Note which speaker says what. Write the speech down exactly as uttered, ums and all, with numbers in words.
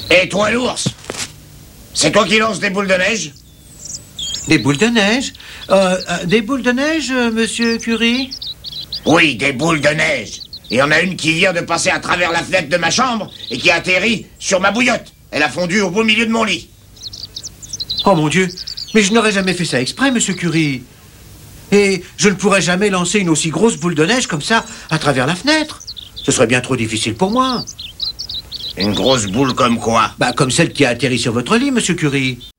Speaker 1: Et toi, l'ours? C'est toi qui lances des boules de neige?
Speaker 2: Des boules de neige euh, euh, Des boules de neige, euh, monsieur Curie?
Speaker 1: Oui, des boules de neige. Et il y en a une qui vient de passer à travers la fenêtre de ma chambre et qui a atterri sur ma bouillotte. Elle a fondu au beau milieu de mon lit.
Speaker 2: Oh mon Dieu, mais je n'aurais jamais fait ça exprès, monsieur Curie. Et je ne pourrais jamais lancer une aussi grosse boule de neige comme ça à travers la fenêtre. Ce serait bien trop difficile pour moi.
Speaker 1: Une grosse boule comme quoi?
Speaker 2: Bah, comme celle qui a atterri sur votre lit, monsieur Curie.